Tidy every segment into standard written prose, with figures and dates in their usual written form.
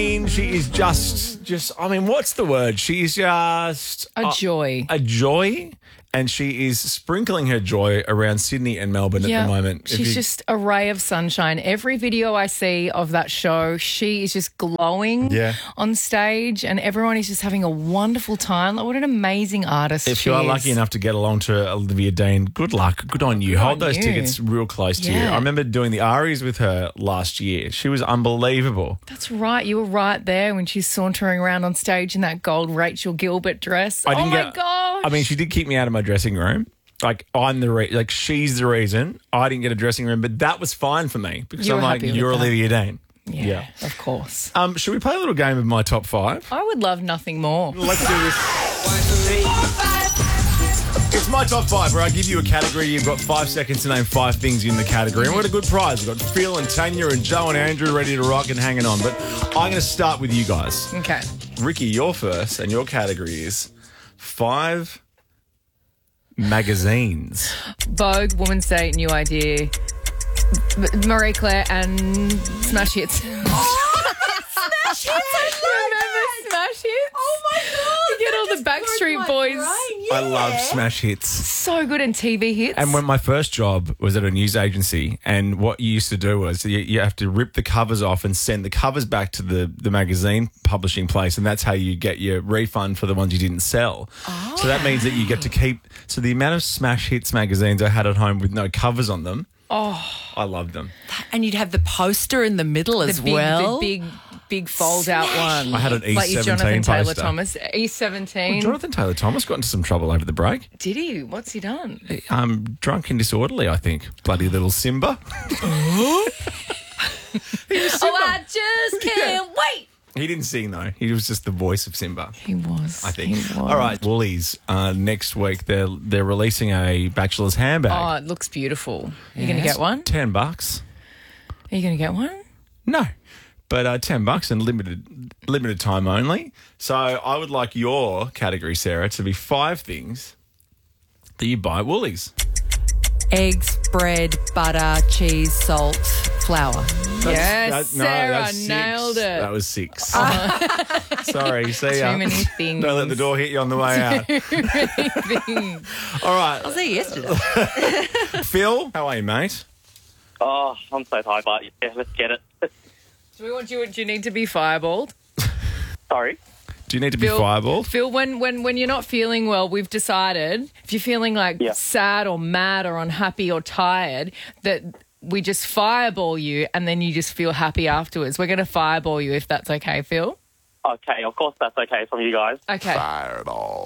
She is just. I mean, what's the word? She is just A joy. A joy, and she is sprinkling her joy around Sydney and Melbourne at the moment. She's just a ray of sunshine. Every video I see of that show, she is just glowing on stage, and everyone is just having a wonderful time. Like, what an amazing artist If she you are is. lucky enough to get along to Olivia Dean, good luck. Good on you. Hold those tickets real close to you. I remember doing the Aries with her last year. She was unbelievable. That's right. You were right there when she's sauntering around on stage in that gold Rachel Gilbert dress. Oh, my gosh. I mean, she did kick me out of my dressing room. Like, she's the reason I didn't get a dressing room, but that was fine for me because I'm like, you're Olivia Dean. Yeah, of course. Should we play a little game of my top 5? I would love nothing more. Let's do this. It's my top 5 where I give you a category. You've got 5 seconds to name 5 things in the category. And we've got a good prize. We've got Phil and Tanya and Joe and Andrew ready to rock and hanging on. But I'm going to start with you guys. Okay. Ricky, you're first, and your category is 5 magazines. Vogue, Woman's Day, New Idea, Marie Claire, and Smash Hits. Smash Hits! Remember Smash Hits? Oh my God! You get all the Backstreet Boys. I love Smash Hits. So good, and TV hits. And when my first job was at a news agency, and what you used to do was you have to rip the covers off and send the covers back to the magazine publishing place, and that's how you get your refund for the ones you didn't sell. Oh. So that means that you get to keep... So the amount of Smash Hits magazines I had at home with no covers on them, I loved them. And you'd have the poster in the middle as well. The big fold-out one. I had an E17 like your Jonathan Taylor poster. Thomas. E17. Well, Jonathan Taylor Thomas got into some trouble over the break. Did he? What's he done? Drunk and disorderly, I think. Bloody little Simba. I just can't wait. He didn't sing, though. He was just the voice of Simba. He was. I think. He was. All right, Woolies. Next week, they're releasing a bachelor's handbag. Oh, it looks beautiful. Are you going to get one? $10. Are you going to get one? No. But $10 and limited time only. So I would like your category, Sarah, to be 5 things that you buy at Woolies. Eggs, bread, butter, cheese, salt, flour. Yes, Sarah nailed it. That was 6. Sorry, see ya. Too many things. Don't let the door hit you on the way out. Too many things. All right. I was there yesterday. Phil, how are you, mate? Oh, I'm so tired, but yeah, let's get it. Do you need to be fireballed? Sorry? Do you need to be fireballed? Phil, when you're not feeling well, we've decided if you're feeling like sad or mad or unhappy or tired, that we just fireball you and then you just feel happy afterwards. We're going to fireball you if that's okay, Phil. Okay, of course that's okay from you guys. Okay. Fireball.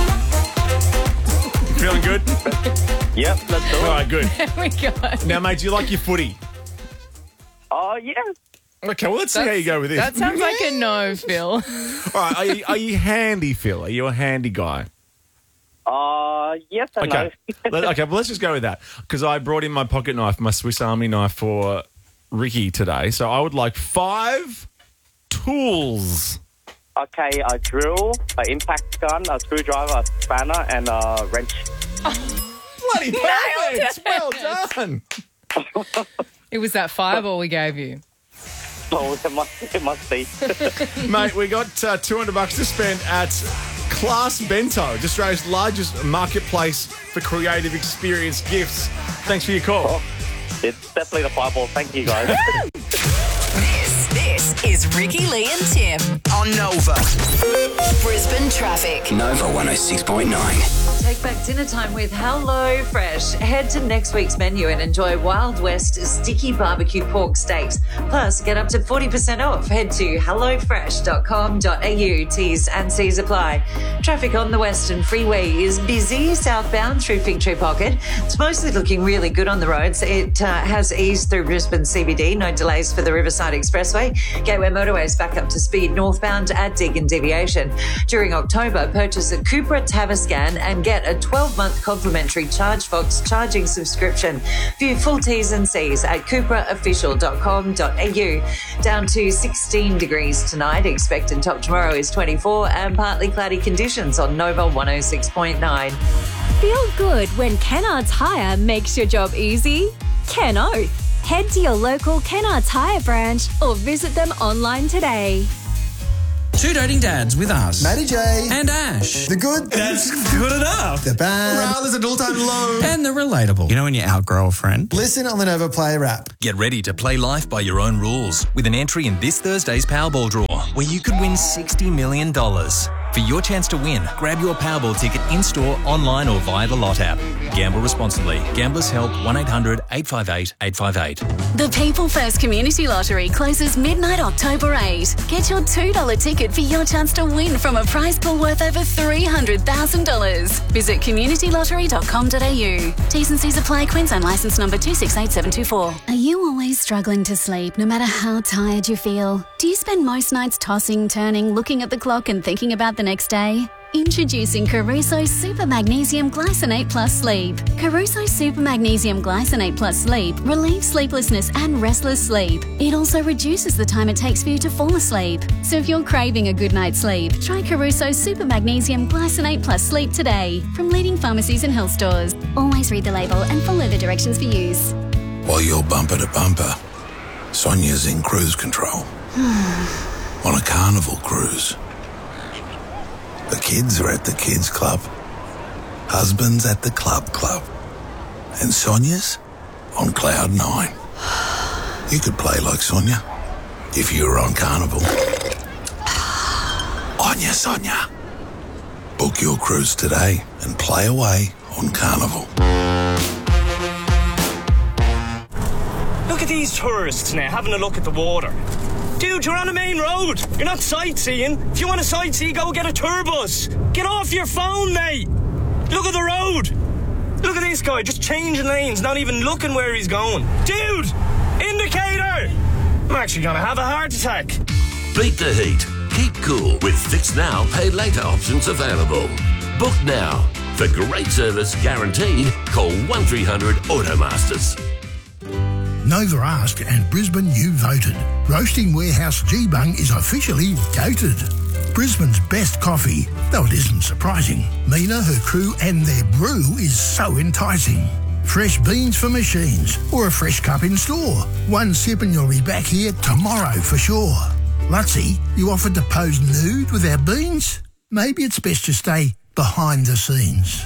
Feeling good? Yep, let's do it. All right, good. There we go. Now, mate, do you like your footy? Oh, yeah. Okay, well, let's see how you go with this. That sounds like a no, Phil. All right, are you handy, Phil? Are you a handy guy? Yes and Okay. no. Okay, well, let's just go with that. Because I brought in my pocket knife, my Swiss Army knife for Ricky today. So I would like 5 tools. Okay, a drill, an impact gun, a screwdriver, a spanner, and a wrench. Bloody perfect. Well done. It was that fireball we gave you. Oh, it must be. Mate, we got $200 to spend at Class Bento, Australia's largest marketplace for creative experience gifts. Thanks for your call. Oh, it's definitely the fireball. Thank you, guys. This is Ricky, Lee and Tim on Nova. Brisbane traffic. Nova 106.9. Take back dinner time with Hello Fresh. Head to next week's menu and enjoy Wild West sticky barbecue pork steaks. Plus, get up to 40% off. Head to hellofresh.com.au. T's and C's apply. Traffic on the Western Freeway is busy southbound through Fig Tree Pocket. It's mostly looking really good on the roads. It has eased through Brisbane CBD. No delays for the Riverside Expressway. Gateway Motorways back up to speed northbound at Deagon Deviation. During October, purchase a Cupra Tavascan and get a 12-month complimentary ChargeFox charging subscription. View full T's and C's at cupraofficial.com.au. Down to 16 degrees tonight. Expected top tomorrow is 24 and partly cloudy conditions on Nova 106.9. Feel good when Kennards Hire makes your job easy? Ken Oath. Head to your local Kennards Hire branch or visit them online today. Two Doting Dads with us. Matty J. And Ash. The good. That's good enough. The bad. Well, there's an all-time low. And the relatable. You know when you outgrow a friend? Listen on the Nova Player app. Get ready to play life by your own rules with an entry in this Thursday's Powerball draw, where you could win $60 million. For your chance to win, grab your Powerball ticket in-store, online or via the Lot app. Gamble responsibly. Gamblers Help 1-800-858-858. The People First Community Lottery closes midnight October 8. Get your $2 ticket for your chance to win from a prize pool worth over $300,000. Visit communitylottery.com.au. T's and C's apply. Queensland licence number 268724. Are you always struggling to sleep no matter how tired you feel? Do you spend most nights tossing, turning, looking at the clock and thinking about the next day? Introducing Caruso Super Magnesium Glycinate Plus Sleep. Caruso Super Magnesium Glycinate Plus Sleep relieves sleeplessness and restless sleep. It also reduces the time it takes for you to fall asleep. So if you're craving a good night's sleep, try Caruso Super Magnesium Glycinate Plus Sleep today from leading pharmacies and health stores. Always read the label and follow the directions for use. While you're bumper to bumper, Sonia's in cruise control. On a carnival cruise. The kids are at the kids club. Husband's at the club. And Sonia's on cloud 9. You could play like Sonia if you were on Carnival. On ya, Sonia. Book your cruise today and play away on Carnival. Look at these tourists now having a look at the water. Dude, you're on a main road. You're not sightseeing. If you want to sightsee, go get a tour bus. Get off your phone, mate. Look at the road. Look at this guy, just changing lanes, not even looking where he's going. Dude, indicator. I'm actually going to have a heart attack. Beat the heat. Keep cool with Fix Now, Pay Later options available. Book now. For great service guaranteed, call 1300 Automasters. Nova asked and Brisbane you voted. Roasting Warehouse G-Bung is officially goated. Brisbane's best coffee, though it isn't surprising. Mina, her crew and their brew is so enticing. Fresh beans for machines or a fresh cup in store. One sip and you'll be back here tomorrow for sure. Lutsy, you offered to pose nude with our beans? Maybe it's best to stay behind the scenes.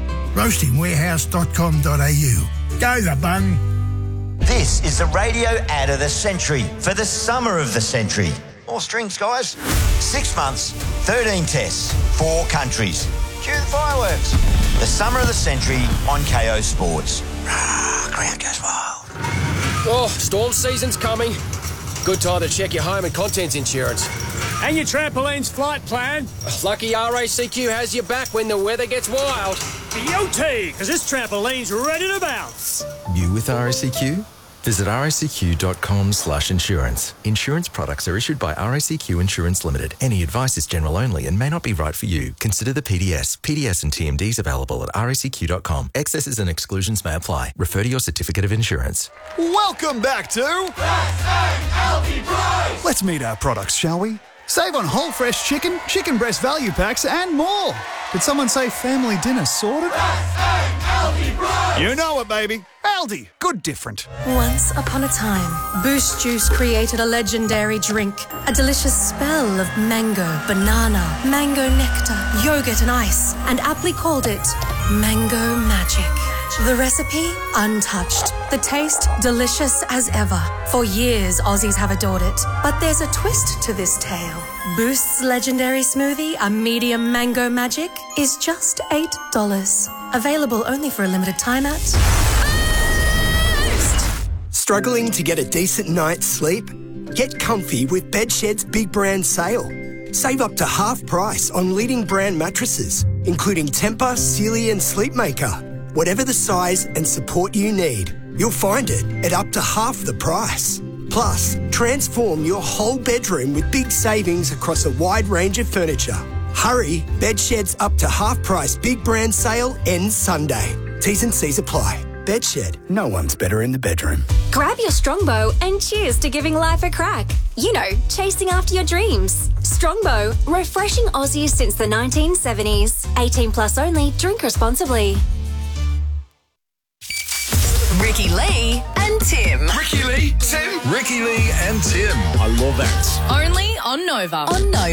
Roastingwarehouse.com.au. Go the bung. This is the radio ad of the century for the summer of the century. More strings, guys. 6 months, 13 tests, 4 countries. Cue the fireworks. The summer of the century on KO Sports. Crowd goes wild. Oh, storm season's coming. Good time to check your home and contents insurance. And your trampoline's flight plan. Lucky RACQ has your back when the weather gets wild. BOT, because this trampoline's ready to bounce. You with RACQ? Visit racq.com/insurance. Insurance products are issued by RACQ Insurance Limited. Any advice is general only and may not be right for you. Consider the PDS. PDS and TMDs available at racq.com. Excesses and exclusions may apply. Refer to your certificate of insurance. Welcome back to SALT Price. Let's meet our products, shall we? Save on whole fresh chicken, chicken breast value packs, and more. Did someone say family dinner sorted? Aldi Price. You know it, baby. Aldi. Good different. Once upon a time, Boost Juice created a legendary drink. A delicious spell of mango, banana, mango nectar, yogurt and ice, and aptly called it Mango Magic. The recipe, untouched. The taste, delicious as ever. For years, Aussies have adored it. But there's a twist to this tale. Boost's legendary smoothie, a medium mango magic, is just $8. Available only for a limited time at Boost! Struggling to get a decent night's sleep? Get comfy with Bedshed's Big Brand Sale. Save up to half price on leading brand mattresses, including Tempur, Sealy and Sleepmaker. Whatever the size and support you need, you'll find it at up to half the price. Plus, transform your whole bedroom with big savings across a wide range of furniture. Hurry, Bedshed's up to half price Big Brand Sale ends Sunday. T's and C's apply. Bedshed, no one's better in the bedroom. Grab your Strongbow and cheers to giving life a crack. You know, chasing after your dreams. Strongbow, refreshing Aussies since the 1970s. 18 plus only, drink responsibly. Ricky Lee and Tim. Ricky Lee, Tim. Ricky Lee and Tim. I love that. Only on Nova. On Nova.